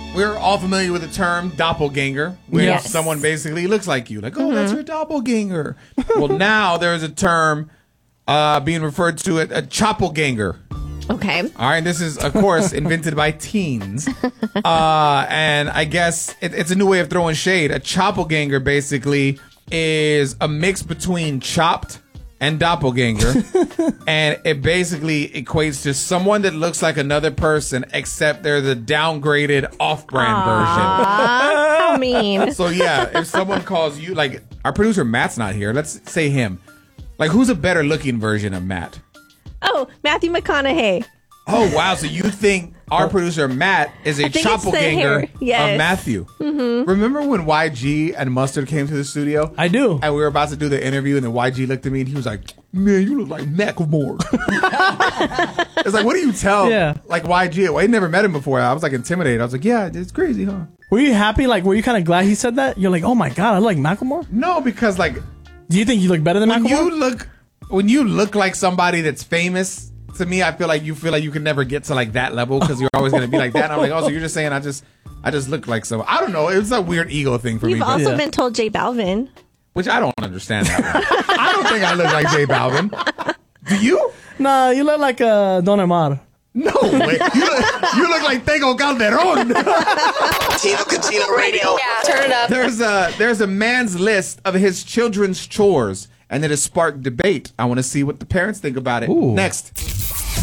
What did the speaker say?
we're all familiar with the term doppelganger, where Yes. someone basically looks like you. Like, oh, that's your doppelganger. Well, now there's a term being referred to as a choppelganger. Okay. All right, this is, of course, invented by teens. And I guess it's a new way of throwing shade. A choppelganger basically is a mix between chopped and doppelganger. And it basically equates to someone that looks like another person, except they're the downgraded off-brand version. How mean. So, yeah, if someone calls you, like, our producer Matt's not here. Let's say him. Like, who's a better looking version of Matt? Oh, Matthew McConaughey. Oh, wow. So you think our producer, Matt, is a I think it's the hair. choppelganger Yes. of Matthew? Mm-hmm. Remember when YG and Mustard came to the studio? I do. And we were about to do the interview, and then YG looked at me, and he was like, man, you look like Macklemore. It's like, what do you tell, like, YG? Well, I never met him before. I was, like, intimidated. I was like, yeah, it's crazy, huh? Were you happy? Like, were you kind of glad he said that? You're like, oh, my God, I like Macklemore? No, because, like... Do you think you look better than Macklemore? When you look like somebody that's famous, to me, I feel like you can never get to like that level because you're always going to be like that. And I'm like, oh, so you're just saying I just look like so. I don't know. It was a weird ego thing for me. You've also been told J Balvin. Which I don't understand that one. I don't think I look like J Balvin. Do you? Nah, you look like Don Omar. No way. You look like Tego Calderon. Tino Coutinho Radio. Yeah, turn it up. There's a man's list of his children's chores, and it has sparked debate. I want to see what the parents think about it. Ooh. Next.